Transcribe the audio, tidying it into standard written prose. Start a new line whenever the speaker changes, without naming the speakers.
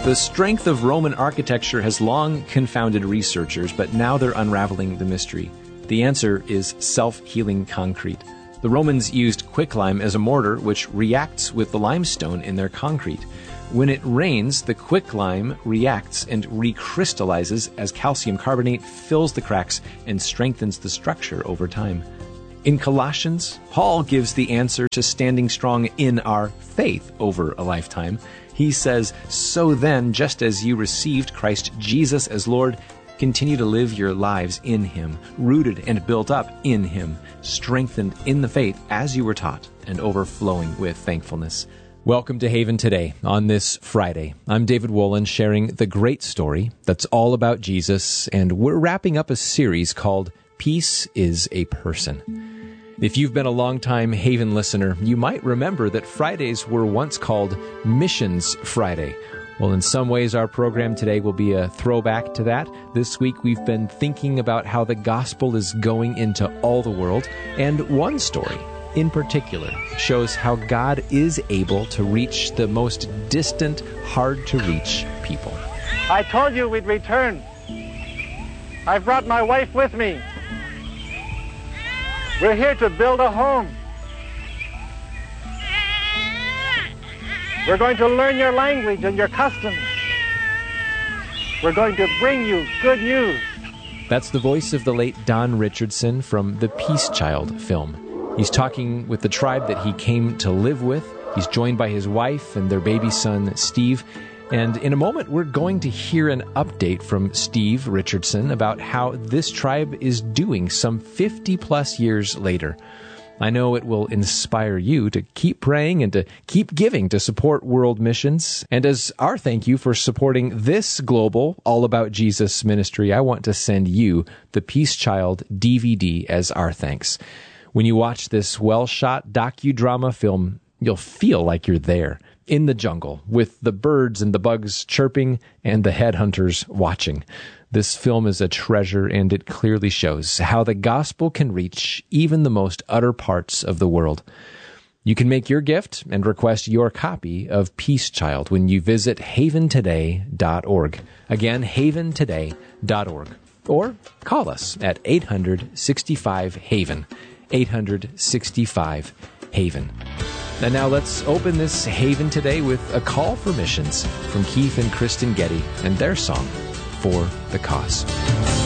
The strength of Roman architecture has long confounded researchers, but now they're unraveling the mystery. The answer is self-healing concrete. The Romans used quicklime as a mortar, which reacts with the limestone in their concrete. When it rains, the quicklime reacts and recrystallizes as calcium carbonate fills the cracks and strengthens the structure over time. In Colossians, Paul gives the answer to standing strong in our faith over a lifetime. He says, "So then, just as you received Christ Jesus as Lord, continue to live your lives in Him, rooted and built up in Him, strengthened in the faith as you were taught, and overflowing with thankfulness." Welcome to Haven Today on this Friday. I'm David Wolin, sharing the great story that's all about Jesus, and we're wrapping up a series called Peace is a Person. If you've been a long-time Haven listener, you might remember that Fridays were once called Missions Friday. Well, in some ways, our program today will be a throwback to that. This week, we've been thinking about how the gospel is going into all the world, and one story in particular shows how God is able to reach the most distant, hard-to-reach people.
I told you we'd return. I've brought my wife with me. We're here to build a home. We're going to learn your language and your customs. We're going to bring you good news.
That's the voice of the late Don Richardson from the Peace Child film. He's talking with the tribe that he came to live with. He's joined by his wife and their baby son, Steve. And in a moment, we're going to hear an update from Steve Richardson about how this tribe is doing some 50-plus years later. I know it will inspire you to keep praying and to keep giving to support world missions. And as our thank you for supporting this global All About Jesus ministry, I want to send you the Peace Child DVD as our thanks. When you watch this well-shot docudrama film, you'll feel like you're there, in the jungle, with the birds and the bugs chirping and the headhunters watching. This film is a treasure, and it clearly shows how the gospel can reach even the most utter parts of the world. You can make your gift and request your copy of Peace Child when you visit haventoday.org. Again, haventoday.org. Or call us at 865-HAVEN, 865-HAVEN. And now let's open this Haven Today with a call for missions from Keith and Kristen Getty and their song, For the Cause.